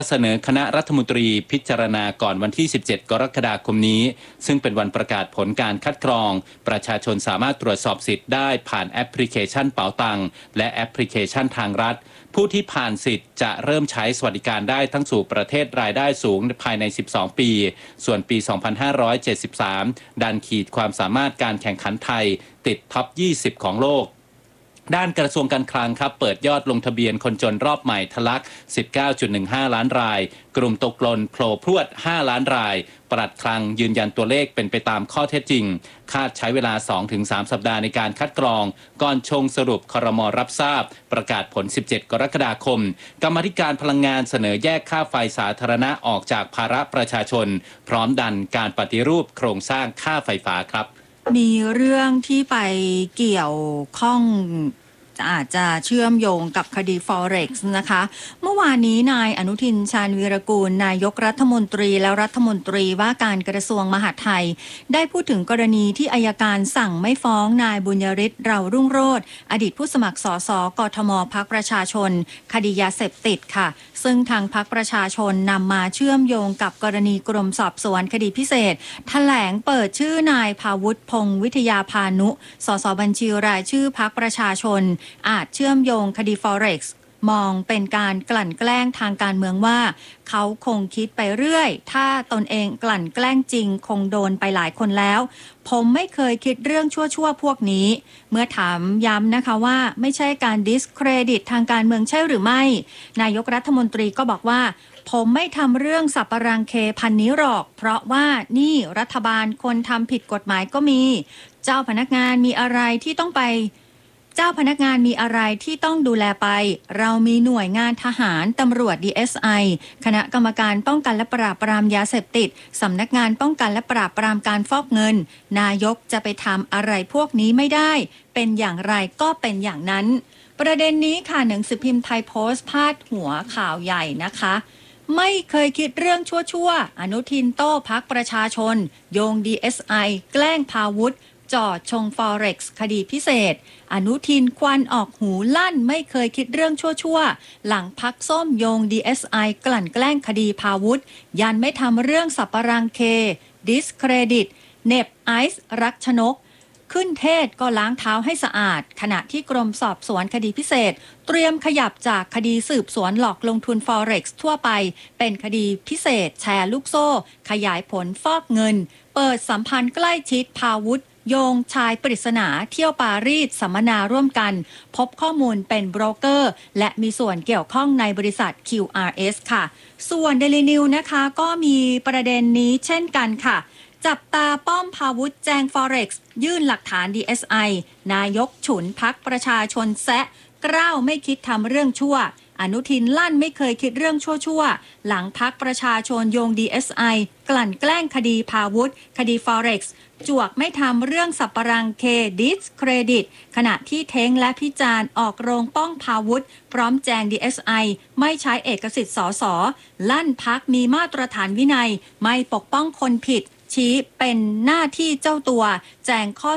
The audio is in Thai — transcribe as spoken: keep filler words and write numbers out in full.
เสนอคณะรัฐมนตรีพิจารณาก่อนวันที่ สิบเจ็ด กรกฎาคมนี้ซึ่งเป็นวันประกาศผลการคัดกรองประชาชนสามารถตรวจสอบสิทธิ์ได้ผ่านแอปพลิเคชันเป๋าตังและแอปพลิเคชันทางรัฐผู้ที่ผ่านสิทธิ์จะเริ่มใช้สวัสดิการได้ทั้งสู่ประเทศรายได้สูงภายใน สิบสอง ปีส่วนปี สองพันห้าร้อยเจ็ดสิบสาม ดันขีดความสามารถการแข่งขันไทยติดท็อป ยี่สิบ ของโลกด้านกระทรวงการคลังครับเปิดยอดลงทะเบียนคนจนรอบใหม่ทะลัก สิบเก้าจุดหนึ่งห้า ล้านรายกลุ่มตกหล่นโผล่พรวด ห้า ล้านรายปลัดคลังยืนยันตัวเลขเป็นไปตามข้อเท็จจริงคาดใช้เวลา สองถึงสาม สัปดาห์ในการคัดกรองก่อนชงสรุปครม.รับทราบประกาศผล สิบเจ็ด กรกฎาคมกรรมาธิการพลังงานเสนอแยกค่าไฟสาธารณะออกจากภาระประชาชนพร้อมดันการปฏิรูปโครงสร้างค่าไฟฟ้าครับมีเรื่องที่ไปเกี่ยวข้องอาจจะเชื่อมโยงกับคดี Forex นะคะเมื่อวานนี้นายอนุทินชาญวีรกูลนายกรัฐมนตรีและรัฐมนตรีว่าการกระทรวงมหาดไทยได้พูดถึงกรณีที่อัยการสั่งไม่ฟ้องนายบุญยฤทธิ์เรารุ่งโรจน์อดีตผู้สมัครสสกทมพรรคประชาชนคดียาเสพติดค่ะซึ่งทางพรรคประชาชนนำมาเชื่อมโยงกับกรณีกรมสอบสวนคดีพิเศษแถลงเปิดชื่อนายภาวุฒิพงษ์วิทยาพานุสสบัญชีรายชื่อพรรคประชาชนอาจเชื่อมโยงคดี Forex มองเป็นการกลั่นแกล้งทางการเมืองว่าเขาคงคิดไปเรื่อยถ้าตนเองกลั่นแกล้งจริงคงโดนไปหลายคนแล้วผมไม่เคยคิดเรื่องชั่วๆพวกนี้เมื่อถามย้ำนะคะว่าไม่ใช่การดิสเครดิตทางการเมืองใช่หรือไม่นายกรัฐมนตรีก็บอกว่าผมไม่ทำเรื่องสับปะรังเคพันนี้หรอกเพราะว่านี่รัฐบาลคนทำผิดกฎหมายก็มีเจ้าพนักงานมีอะไรที่ต้องไปเจ้าพนักงานมีอะไรที่ต้องดูแลไปเรามีหน่วยงานทหารตำรวจ ดี เอส ไอ คณะกรรมการป้องกันและปราบปรามยาเสพติดสำนักงานป้องกันและปราบปรามการฟอกเงินนายกจะไปทำอะไรพวกนี้ไม่ได้เป็นอย่างไรก็เป็นอย่างนั้นประเด็นนี้ค่ะหนังสือพิมพ์ไทยโพสต์พาดหัวข่าวใหญ่นะคะไม่เคยคิดเรื่องชั่วๆอนุทินโต้พรรคประชาชนโยง ดี เอส ไอ แกล้งพาวุธจอดชง Forex คดีพิเศษอนุทินควันออกหูลั่นไม่เคยคิดเรื่องชั่วๆหลังพักส้มโยง ดี เอส ไอ กลั่นแกล้งคดีพาวุธยันไม่ทำเรื่องสับปะรังเคดิสเครดิตเน็บไอซ์รักชนกขึ้นเทศก็ล้างเท้าให้สะอาดขณะที่กรมสอบสวนคดีพิเศษเตรียมขยับจากคดีสืบสวนหลอกลงทุน Forex ทั่วไปเป็นคดีพิเศษแชร์ลูกโซ่ขยายผลฟอกเงินเปิดสัมพันธ์ใกล้ชิดพาวุธโยงชายปริศนาเที่ยวปารีสสัมมนาร่วมกันพบข้อมูลเป็นโบรกเกอร์และมีส่วนเกี่ยวข้องในบริษัท คิว อาร์ เอส ค่ะส่วน Daily News นะคะก็มีประเด็นนี้เช่นกันค่ะจับตาป้อมพาวุธแจง Forex ยื่นหลักฐาน ดี เอส ไอ นายกฉุนพรรคประชาชนแซะกล้าวไม่คิดทำเรื่องชั่วอนุทินลั่นไม่เคยคิดเรื่องชั่วๆหลังพรรคประชาชนโยง ดี เอส ไอ กลั่นแกล้งคดีพาวุธคดี Forex จวกไม่ทำเรื่องสับปะรังเคดิสเครดิตขณะที่เท้งและพิจารณ์ออกโรงป้องพาวุธพร้อมแจง ดี เอส ไอ ไม่ใช้เอกสิทธิ์สสลั่นพักมีมาตรฐานวินัยไม่ปกป้องคนผิดชี้เป็นหน้าที่เจ้าตัวแจงข้อ